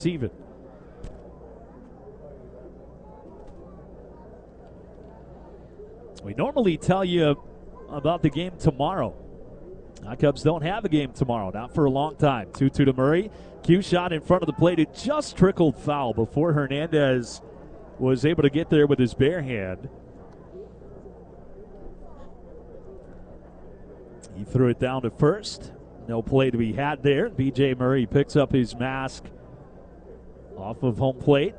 even. We normally tell you about the game tomorrow. Cubs don't have a game tomorrow, not for a long time. 2-2 to Murray. Q shot in front of the plate. It just trickled foul before Hernandez was able to get there with his bare hand. He threw it down to first. No play to be had there. B.J. Murray picks up his mask off of home plate.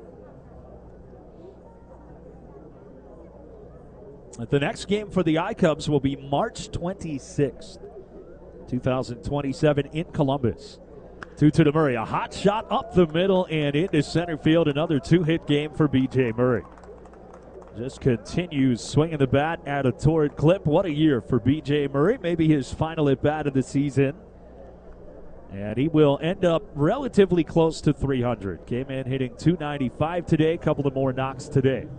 The next game for the I-Cubs will be March 26th, 2027 in Columbus. 2-2 to Murray. A hot shot up the middle and into center field. Another two-hit game for B.J. Murray. Just continues swinging the bat at a torrid clip. What a year for B.J. Murray. Maybe his final at-bat of the season. And he will end up relatively close to 300. Came in hitting .295 today. A couple of more knocks today.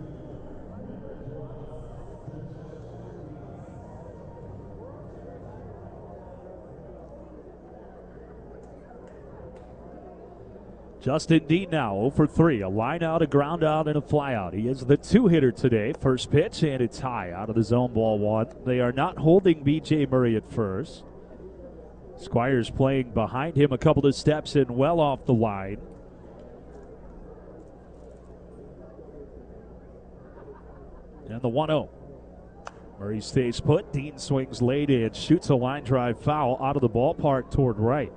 Justin Dean now 0 for 3. A line out, a ground out, and a fly out. He is the two-hitter today. First pitch, and it's high out of the zone, ball one. They are not holding B.J. Murray at first. Squires playing behind him a couple of steps and well off the line. And the 1-0. Murray stays put. Dean swings late and shoots a line drive foul out of the ballpark toward right.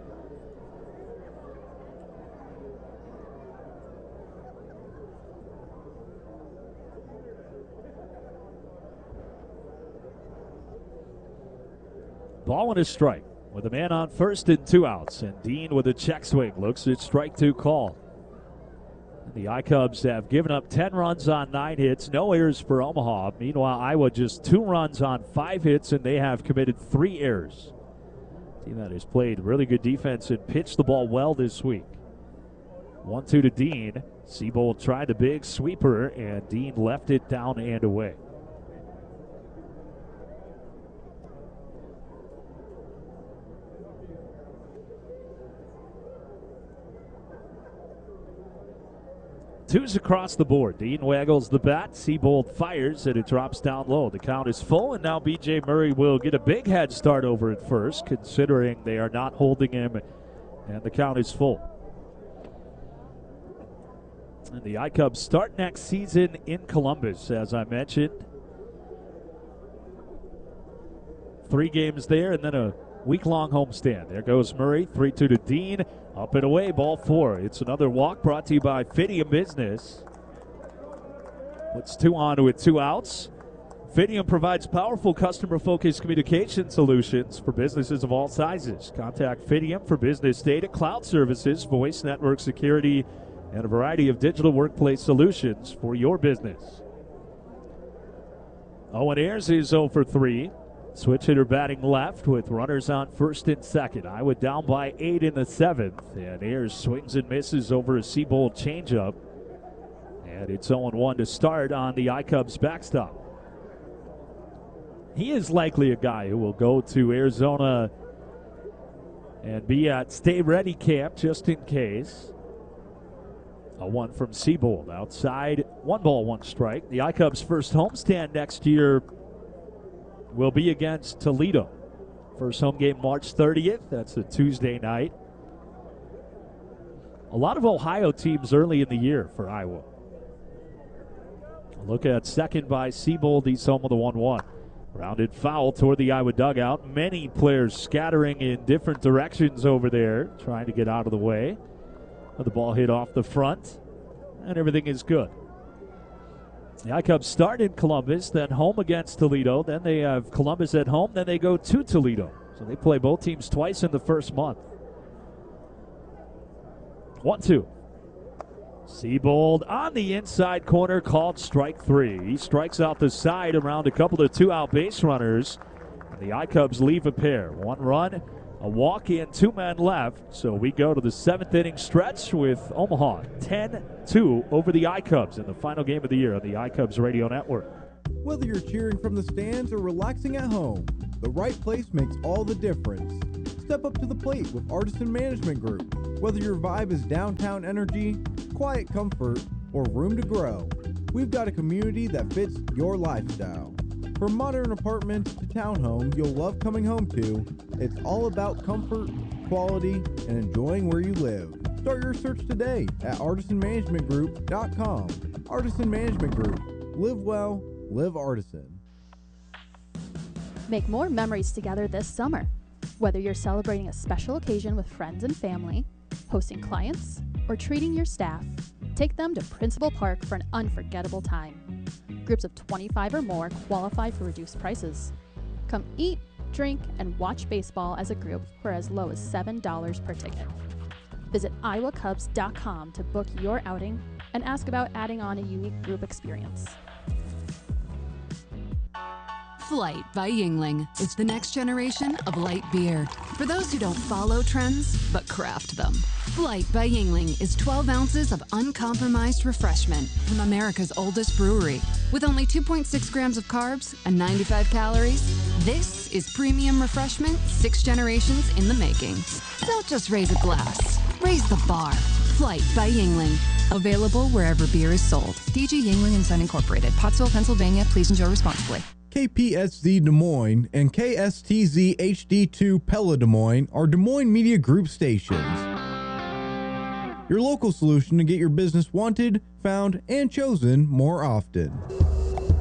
Ball and a strike with a man on first and 2 outs. And Dean with a check swing looks at strike 2 call. The I-Cubs have given up 10 runs on 9 hits, no errors for Omaha. Meanwhile, Iowa just 2 runs on 5 hits, and they have committed 3 errors. Team that has played really good defense and pitched the ball well this week. 1-2 to Dean. Seabold tried the big sweeper, and Dean left it down and away. Twos across the board. Dean waggles the bat. Seabold fires, and it drops down low. The count is full, and now B.J. Murray will get a big head start over at first, considering they are not holding him, and the count is full. And the I-Cubs start next season in Columbus, as I mentioned. 3 games there, and then a week-long homestand. There goes Murray. 3-2 to Dean. Up and away, ball 4. It's another walk brought to you by Fidium Business. Puts 2 on with 2 outs. Fidium provides powerful customer-focused communication solutions for businesses of all sizes. Contact Fidium for business data, cloud services, voice network security, and a variety of digital workplace solutions for your business. Owen Ayers is 0 for 3. Switch hitter batting left with runners on first and second. Iowa down by 8 in the 7th. And Ayers swings and misses over a Seabold changeup. And it's 0-1 to start on the I-Cubs backstop. He is likely a guy who will go to Arizona and be at Stay Ready camp just in case. A 1 from Seabold. Outside, 1 ball, 1 strike. The I-Cubs' first homestand next year will be against Toledo. First home game March 30th. That's a Tuesday night. A lot of Ohio teams early in the year for Iowa. Look at second by Seabold. He's home with a 1-1. Rounded foul toward the Iowa dugout. Many players scattering in different directions over there, trying to get out of the way. But the ball hit off the front, and everything is good. The I-Cubs start in Columbus, then home against Toledo. Then they have Columbus at home. Then they go to Toledo. So they play both teams twice in the first month. 1-2. Seabold on the inside corner, called strike 3. He strikes out the side around a couple of 2-out base runners. And the I-Cubs leave a pair. 1 run, a walk in, 2 men left. So we go to the 7th inning stretch with Omaha 10-2 over the I-Cubs in the final game of the year on the I-Cubs Radio Network. Whether you're cheering from the stands or relaxing at home, the right place makes all the difference. Step up to the plate with Artisan Management Group. Whether your vibe is downtown energy, quiet comfort, or room to grow, we've got a community that fits your lifestyle. From modern apartments to townhomes you'll love coming home to, it's all about comfort, quality, and enjoying where you live. Start your search today at artisanmanagementgroup.com. Artisan Management Group. Live well, live artisan. Make more memories together this summer. Whether you're celebrating a special occasion with friends and family, hosting clients, or treating your staff, take them to Principal Park for an unforgettable time. Groups of 25 or more qualify for reduced prices. Come eat, drink, and watch baseball as a group for as low as $7 per ticket. Visit iowacubs.com to book your outing and ask about adding on a unique group experience. Flight by Yuengling is the next generation of light beer. For those who don't follow trends, but craft them. Flight by Yuengling is 12 ounces of uncompromised refreshment from America's oldest brewery. With only 2.6 grams of carbs and 95 calories, this is premium refreshment 6 generations in the making. Don't just raise a glass, raise the bar. Flight by Yuengling. Available wherever beer is sold. DG Yuengling & Son Incorporated, Pottsville, Pennsylvania. Please enjoy responsibly. KPSZ Des Moines and KSTZ HD2 Pella Des Moines are Des Moines Media Group stations. Your local solution to get your business wanted, found, and chosen more often.